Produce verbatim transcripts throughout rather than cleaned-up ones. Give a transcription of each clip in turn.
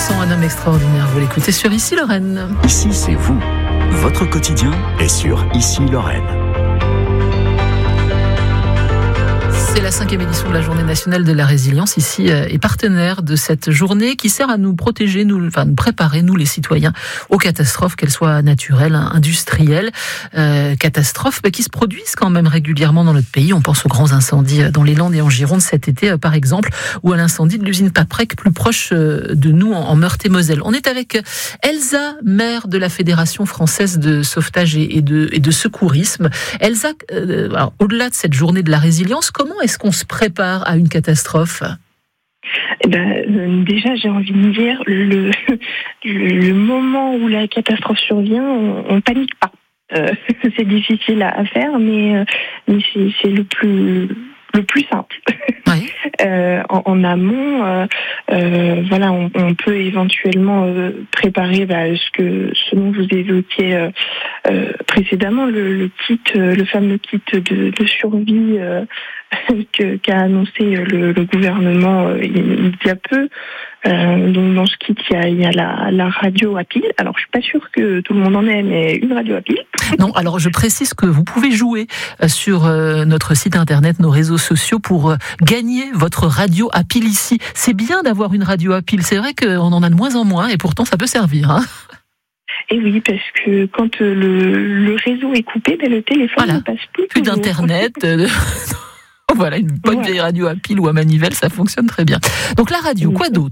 Vincent, un homme extraordinaire. Vous l'écoutez sur Ici Lorraine. Ici, c'est vous. Votre quotidien est sur Ici Lorraine. C'est la cinquième édition de la Journée nationale de la résilience ici est partenaire de cette journée qui sert à nous protéger, nous, enfin nous préparer, nous les citoyens, aux catastrophes, qu'elles soient naturelles, industrielles, euh, catastrophes bah, qui se produisent quand même régulièrement dans notre pays. On pense aux grands incendies dans les Landes et en Gironde cet été, euh, par exemple, ou à l'incendie de l'usine Paprec, plus proche euh, de nous en, en Meurthe-et-Moselle. On est avec Elsa, maire de la Fédération française de sauvetage et, et, de, et de secourisme. Elsa, euh, alors, au-delà de cette journée de la résilience, comment est-ce qu'on se prépare à une catastrophe ? Eh ben, euh, déjà, j'ai envie de dire, le, le, le moment où la catastrophe survient, on, on panique pas. Euh, c'est difficile à, à faire, mais, euh, mais c'est, c'est le plus le plus simple. Oui. euh, en, en amont, euh, euh, voilà, on, on peut éventuellement euh, préparer bah, ce que ce dont vous évoquiez euh, euh, précédemment, le, le kit, euh, le fameux kit de, de survie euh, que, qu'a annoncé le, le gouvernement euh, il y a peu. Euh, donc dans ce kit, il y a, il y a la, la radio à pile. Alors je suis pas sûre que tout le monde en ait, mais une radio à pile. Non, alors je précise que vous pouvez jouer sur euh, notre site internet, nos réseaux sociaux pour euh, gagner votre radio à pile ici. C'est bien d'avoir une radio à pile. C'est vrai qu'on en a de moins en moins et pourtant ça peut servir. Hein. Et oui, parce que quand le, le réseau est coupé, ben, le téléphone voilà. ne passe plus. Plus toujours. d'internet. Euh, voilà, une bonne voilà. vieille radio à pile ou à manivelle, ça fonctionne très bien. Donc la radio, quoi d'autre ?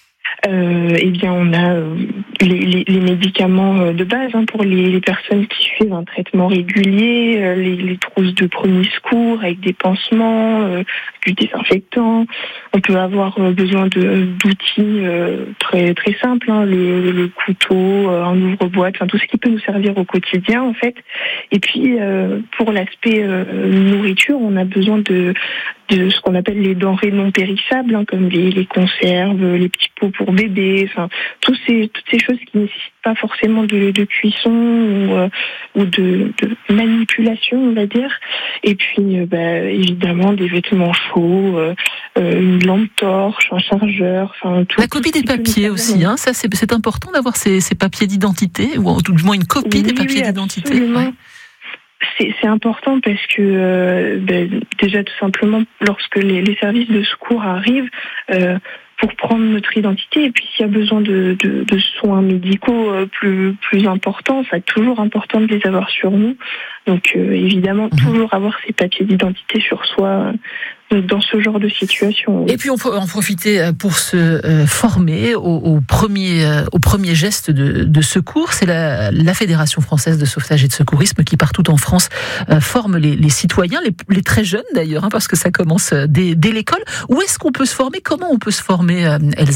Euh, eh bien, on a euh, les, les, les médicaments de base hein, pour les, les personnes qui suivent un traitement régulier, euh, les, les trousses de premier secours avec des pansements, euh, du désinfectant. On peut avoir euh, besoin de, d'outils euh, très très simples, hein, le, le couteau, euh, un ouvre-boîte, enfin tout ce qui peut nous servir au quotidien en fait. Et puis euh, pour l'aspect euh, nourriture, on a besoin de de ce qu'on appelle les denrées non périssables, hein, comme les, les conserves, les petits pots pour bébés, enfin tous ces, toutes ces choses qui ne nécessitent pas forcément de, de cuisson ou, euh, ou de, de manipulation, on va dire. Et puis euh, bah, évidemment des vêtements chauds, euh, une lampe torche, un chargeur, enfin tout. La copie des papiers aussi, hein, ça c'est, c'est important d'avoir ces, ces papiers d'identité, ou tout du moins une copie oui, des papiers oui, d'identité. Absolument. Ouais. C'est, c'est important parce que euh, ben, déjà tout simplement lorsque les, les services de secours arrivent euh, pour prendre notre identité et puis s'il y a besoin de, de, de soins médicaux euh, plus plus importants, c'est toujours important de les avoir sur nous. Donc euh, évidemment mmh. toujours avoir ces papiers d'identité sur soi euh, dans ce genre de situation. Oui. Et puis on peut en profiter pour se euh, former au, au premier euh, au premier geste de, de secours. C'est la, la Fédération française de sauvetage et de secourisme qui partout en France euh, forme les, les citoyens, les, les très jeunes d'ailleurs, hein, parce que ça commence dès, dès l'école. Où est-ce qu'on peut se former ? Comment on peut se former, euh, Elsa ?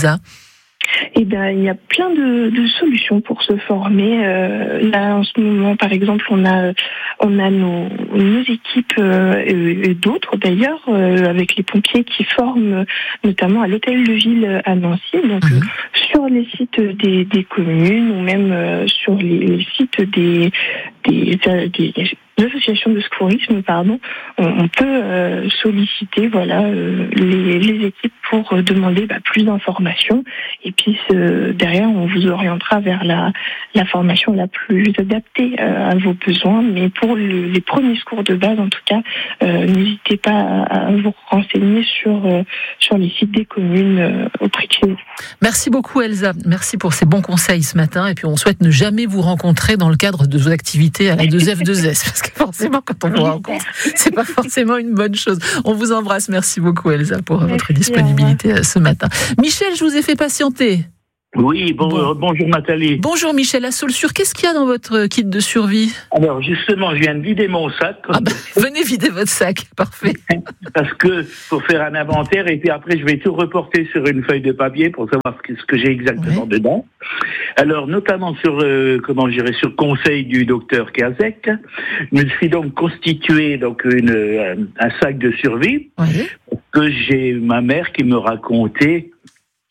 Eh bien, il y a plein de, de solutions pour se former. Euh, là, en ce moment, par exemple, on a, on a nos, nos équipes euh, et, et d'autres d'ailleurs, euh, avec les pompiers qui forment, notamment à l'hôtel de ville à Nancy. Donc, mmh. euh, sur les sites des, des communes ou même euh, sur les, les sites des, des, des, des associations de secourisme, pardon, on, on peut euh, solliciter, voilà, euh, les, les équipes pour euh, demander bah, plus d'informations. Et puis euh, derrière, on vous orientera vers la, la formation la plus adaptée euh, à vos besoins. Mais pour le, les premiers secours de base, en tout cas, euh, n'hésitez pas à, à vous renseigner sur euh, sur les sites des communes euh, auprès de chez vous. Merci beaucoup, Elsa. Merci pour ces bons conseils ce matin. Et puis on souhaite ne jamais vous rencontrer dans le cadre de vos activités à la deux F deux S, parce que forcément, quand on vous rencontre, c'est pas forcément une bonne chose. On vous embrasse. Merci beaucoup, Elsa, pour Merci, votre disponibilité ce matin. Michel, je vous ai fait patienter. Oui, bon, bon. Euh, bonjour Nathalie. Bonjour Michel, à Saulsure, qu'est-ce qu'il y a dans votre kit de survie ? Alors justement, je viens de vider mon sac. Ah bah, venez vider votre sac, parfait. Parce que faut faire un inventaire et puis après je vais tout reporter sur une feuille de papier pour savoir ce que, ce que j'ai exactement ouais. dedans. Alors notamment sur euh, comment je dirais sur conseil du docteur Kazek, je me suis donc constitué donc une euh, un sac de survie ouais. parce que j'ai ma mère qui me racontait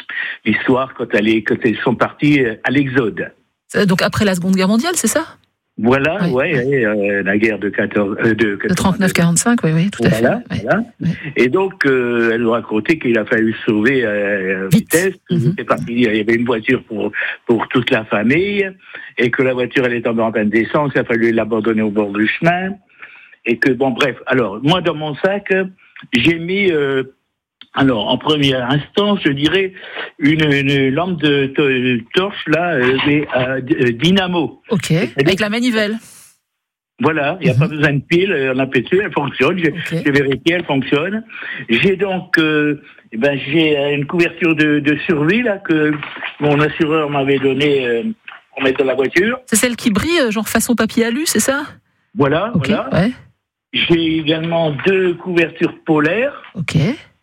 l'histoire quand, elle est, quand elles sont parties à l'Exode. Donc après la Seconde Guerre mondiale, c'est ça ? Voilà, Oui, ouais, oui. euh, la guerre de quatorze, euh, de, De trente-neuf quarante-cinq, oui, oui, tout à voilà, fait. voilà. Oui. Et donc, euh, elle nous racontait qu'il a fallu sauver euh, Vite. vitesse. Mhm. C'est parti, il y avait une voiture pour pour toute la famille, et que la voiture elle est tombée en panne d'essence, il a fallu l'abandonner au bord du chemin, et que bon, bref. Alors, moi dans mon sac, j'ai mis euh, alors, en première instance, je dirais une, une lampe de, de torche là, euh, mais, euh, dynamo. Ok, avec la manivelle. Voilà, il n'y a Mhm. pas besoin de pile, on appuie dessus, elle fonctionne. J'ai Ok. j'ai vérifié, elle fonctionne. J'ai donc, euh, eh ben, j'ai une couverture de, de survie là que mon assureur m'avait donné euh, pour mettre dans la voiture. C'est celle qui brille, euh, genre façon papier alu, c'est ça? Voilà, Ok, voilà. ouais. J'ai également deux couvertures polaires. Ok.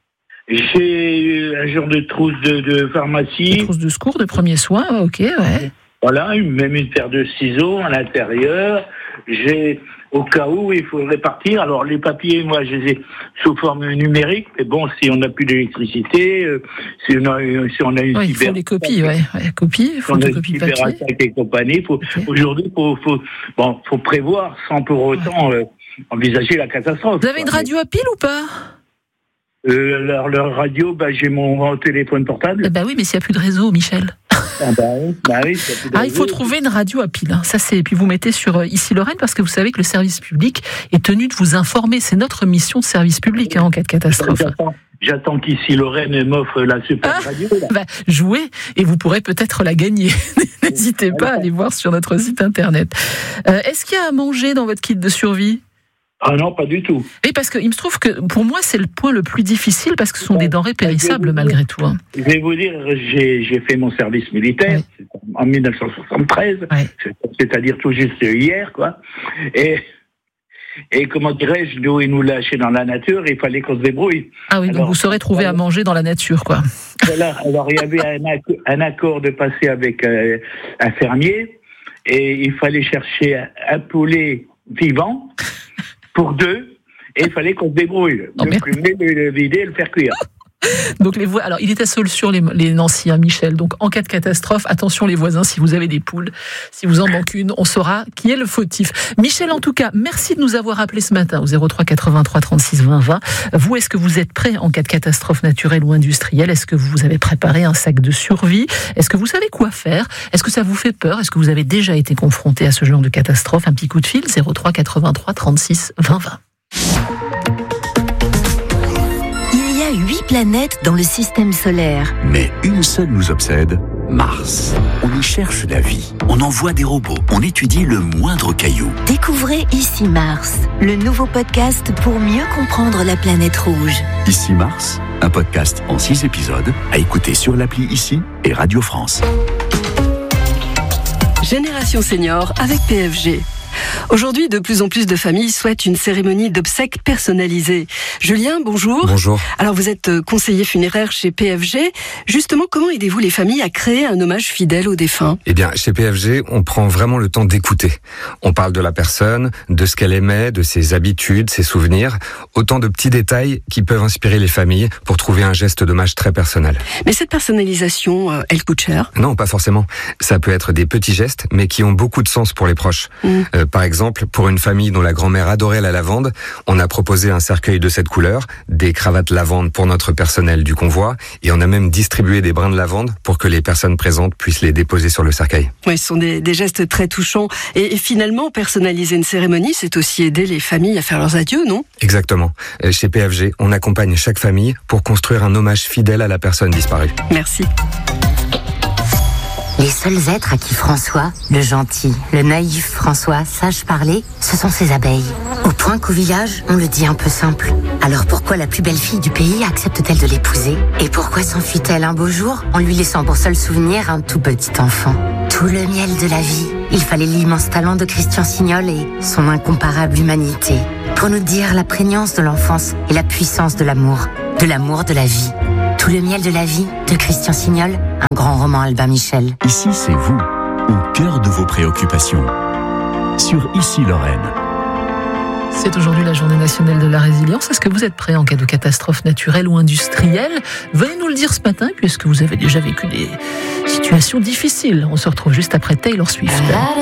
J'ai un genre de trousse de, de pharmacie. Trousse de secours, de premiers soins, ouais, ok, ouais. Voilà, une- même une paire de ciseaux à l'intérieur. J'ai, au cas où il faudrait partir, alors les papiers, moi, je les ai sous forme numérique, mais bon, si on n'a plus d'électricité, euh, si on a, si on a une Ouais, il faut les copies, ouais. ouais. Copies, si on a une photocopie papier. cyberattaque et compagnie, faut, Ok. aujourd'hui, faut, faut, bon, faut prévoir sans pour autant euh, envisager la catastrophe. Vous avez une radio à pile ou pas? Euh, leur, leur radio, bah, j'ai mon téléphone portable. Eh ben oui, mais s'il n'y a plus de réseau, Michel. Ah bah oui, bah oui, ça peut Ah, il faut arriver. trouver une radio à pile. hein. Ça, c'est. Et puis vous mettez sur euh, Ici Lorraine, parce que vous savez que le service public est tenu de vous informer. C'est notre mission de service public hein, en cas de catastrophe. J'attends, j'attends qu'ici Lorraine m'offre la super Ah. radio. Là. Bah, jouez et vous pourrez peut-être la gagner. N'hésitez pas à aller voir sur notre site internet. Euh, est-ce qu'il y a à manger dans votre kit de survie? Ah non, pas du tout. Et parce qu'il me trouve que pour moi c'est le point le plus difficile parce que ce sont des denrées périssables malgré tout. hein. Je vais vous dire, j'ai, j'ai fait mon service militaire Ouais. c'est en dix-neuf cent soixante-treize, Ouais. c'est- c'est-à-dire tout juste hier, quoi. Et, et comment dirais-je, nous, ils nous lâchaient dans la nature, il fallait qu'on se débrouille. Ah oui, donc Alors, vous saurez trouver à manger dans la nature, quoi. Voilà, alors il y avait un, acc- un accord de passer avec euh, un fermier, et il fallait chercher un, un poulet vivant pour deux, et il fallait qu'on se débrouille. Oh, le merde. plumer, le, le vider et le faire cuire. Donc les voix. Alors il était seul sur les, les Nancy, hein, Michel. Donc en cas de catastrophe, attention les voisins. Si vous avez des poules, si vous en manque une, on saura qui est le fautif. Michel, en tout cas, merci de nous avoir appelé ce matin au zéro trois quatre-vingt-trois trente-six vingt vingt. Vous, est-ce que vous êtes prêt en cas de catastrophe naturelle ou industrielle? Est-ce que vous avez préparé un sac de survie? Est-ce que vous savez quoi faire? Est-ce que ça vous fait peur? Est-ce que vous avez déjà été confronté à ce genre de catastrophe? Un petit coup de fil zéro trois quatre-vingt-trois trente-six vingt vingt. Il y a huit planètes dans le système solaire. Mais une seule nous obsède, Mars. On y cherche la vie, on envoie des robots, on étudie le moindre caillou. Découvrez Ici Mars, le nouveau podcast pour mieux comprendre la planète rouge. Ici Mars, un podcast en six épisodes à écouter sur l'appli Ici et Radio France. Génération Senior avec P F G. Aujourd'hui, de plus en plus de familles souhaitent une cérémonie d'obsèques personnalisée. Julien, bonjour. Bonjour. Alors, vous êtes conseiller funéraire chez P F G. Justement, comment aidez-vous les familles à créer un hommage fidèle aux défunts? Eh bien, chez P F G, on prend vraiment le temps d'écouter. On parle de la personne, de ce qu'elle aimait, de ses habitudes, ses souvenirs. Autant de petits détails qui peuvent inspirer les familles pour trouver un geste d'hommage très personnel. Mais cette personnalisation, euh, elle coûte cher? Non, pas forcément. Ça peut être des petits gestes, mais qui ont beaucoup de sens pour les proches. Mmh. Euh, par exemple, pour une famille dont la grand-mère adorait la lavande, on a proposé un cercueil de cette couleur, des cravates lavande pour notre personnel du convoi, et on a même distribué des brins de lavande pour que les personnes présentes puissent les déposer sur le cercueil. Oui, ce sont des, des gestes très touchants. Et, et finalement, personnaliser une cérémonie, c'est aussi aider les familles à faire leurs adieux, non? Exactement. Euh, Chez P F G, on accompagne chaque famille pour construire un hommage fidèle à la personne disparue. Merci. Les seuls êtres à qui François, le gentil, le naïf François, sache parler, ce sont ses abeilles. Au point qu'au village, on le dit un peu simple. Alors pourquoi la plus belle fille du pays accepte-t-elle de l'épouser? Et pourquoi s'enfuit-elle un beau jour en lui laissant pour seul souvenir un tout petit enfant? Tout le miel de la vie. Il fallait l'immense talent de Christian Signol et son incomparable humanité pour nous dire la prégnance de l'enfance et la puissance de l'amour, de l'amour de la vie. Tout le miel de la vie de Christian Signol, un grand roman Albin Michel. Ici, c'est vous, au cœur de vos préoccupations. Sur Ici Lorraine. C'est aujourd'hui la journée nationale de la résilience. Est-ce que vous êtes prêts en cas de catastrophe naturelle ou industrielle? Venez nous le dire ce matin, puisque vous avez déjà vécu des situations difficiles. On se retrouve juste après Taylor Swift.